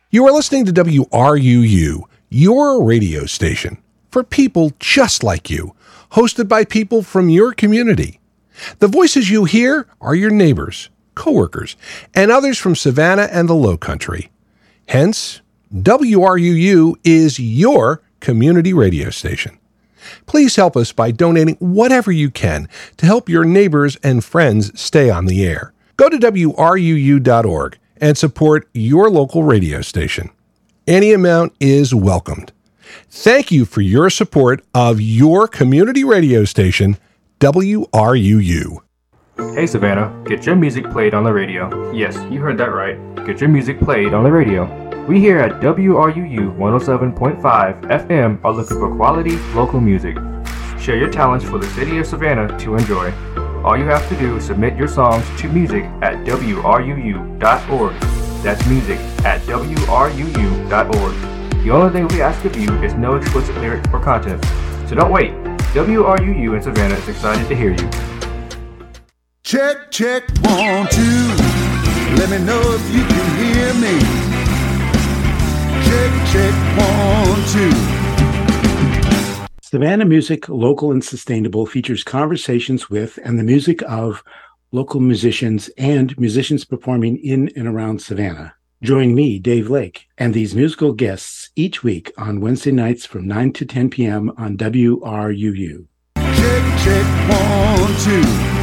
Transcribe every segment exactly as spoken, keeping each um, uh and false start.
You are listening to W R U U, your radio station, for people just like you, hosted by people from your community. The voices you hear are your neighbors, coworkers, and others from Savannah and the Lowcountry. Hence, W R U U is your community radio station. Please help us by donating whatever you can to help your neighbors and friends stay on the air. Go to W R U U dot org and support your local radio station. Any amount is welcomed. Thank you for your support of your community radio station, W R U U. Hey Savannah, get your music played on the radio. Yes, you heard that right. Get your music played on the radio. We here at W R U U one oh seven point five F M are looking for quality local music. Share your talents for the city of Savannah to enjoy. All you have to do is submit your songs to music at W R U U dot org. That's music at W R U U dot org. The only thing we ask of you is no explicit lyrics or content. So don't wait. W R U U in Savannah is excited to hear you. Check, check, one, two. Let me know if you can hear me. Check, check, one, two. Savannah Music, Local and Sustainable features conversations with and the music of local musicians and musicians performing in and around Savannah. Join me, Dave Lake, and these musical guests each week on Wednesday nights from nine to ten p.m. on W R U U. Check, check, one, two.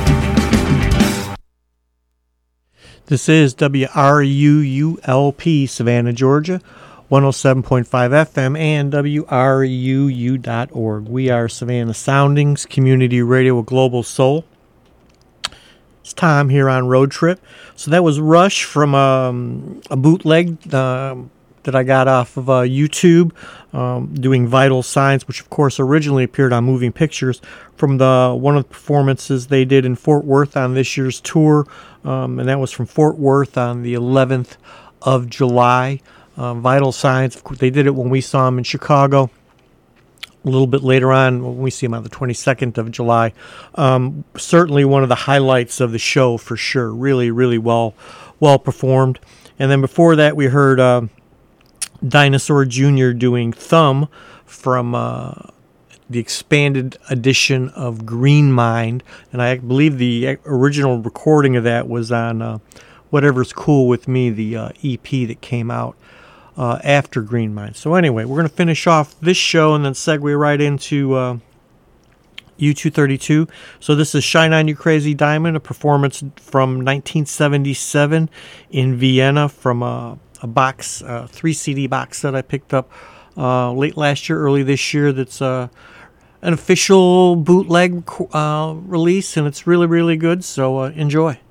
This is W R U U L P, Savannah, Georgia, one oh seven point five F M and W R U U dot org. We are Savannah Soundings, community radio with global soul. It's time here on Road Trip. So that was Rush from um, a bootleg uh, that I got off of uh, YouTube, um, doing Vital Signs, which of course originally appeared on Moving Pictures from the one of the performances they did in Fort Worth on this year's tour, um, and that was from Fort Worth on the eleventh of July. Um, Vital Signs, of course, they did it when we saw them in Chicago. A little bit later on, when we see them on the twenty-second of July. Um, certainly one of the highlights of the show for sure. Really, really well well performed. And then before that, we heard uh, Dinosaur Junior doing Thumb from uh, the expanded edition of Green Mind. And I believe the original recording of that was on uh, Whatever's Cool With Me, the uh, E P that came out Uh, after Green Mind. So anyway, we're going to finish off this show and then segue right into uh, U two thirty-two. So this is Shine On You Crazy Diamond, a performance from nineteen seventy-seven in Vienna from a, a box, a three C D box that I picked up uh, late last year, early this year. That's uh, an official bootleg uh, release, and it's really, really good. So uh, enjoy.